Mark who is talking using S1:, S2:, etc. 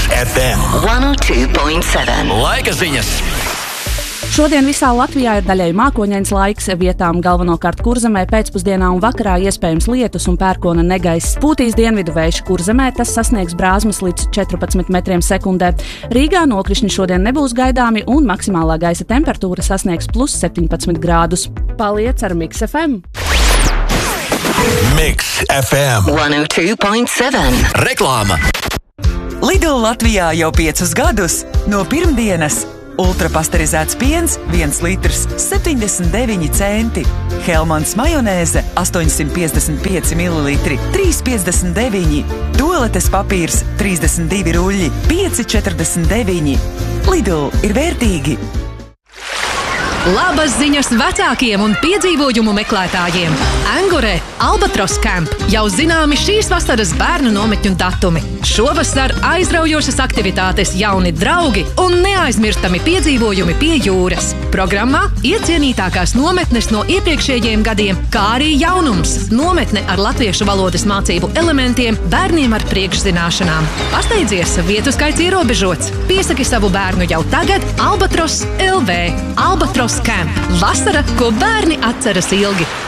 S1: Mix FM 102.7. Laika ziņas.
S2: Šodien visā Latvijā ir daļēji mākoņains laiks, vietām galvenokārt Kurzemē pēcpusdienā un vakarā iespējams lietus un pērkona negaiss. Pūtīs dienvidu vējš Kurzemē, tas sasniegs brāzmas līdz 14 metriem sekundē. Rīgā nokrišņi šodien nebūs gaidāmi un maksimālā gaisa temperatūra sasniegs plus 17 grādus. Paliec ar Mix FM!
S1: Mix FM 102.7. Reklāma.
S3: Lidl Latvijā jau 5 gadus no pirmdienas. Ultrapasterizēts piens 1 litrs 79 centi. Helmans majonēze 855 ml 3,59. Tualetes papīrs 32 ruļļi 5,49. Lidl ir vērtīgi!
S4: Labas ziņas vecākiem un piedzīvojumu meklētājiem! Angurē Albatros Camp jau zināmi šīs vasaras bērnu nometņu datumi. Šovasar aizraujošas aktivitātes, jauni draugi un neaizmirstami piedzīvojumi pie jūras. Programmā iecienītākās nometnes no iepriekšējiem gadiem, kā arī jaunums – nometne ar latviešu valodas mācību elementiem bērniem ar priekšzināšanām. Pasteidzies, vietu skaits ierobežots. Piesaki savu bērnu jau tagad Albatros LV. Albatros Camp. Vasara, ko bērni atceras ilgi.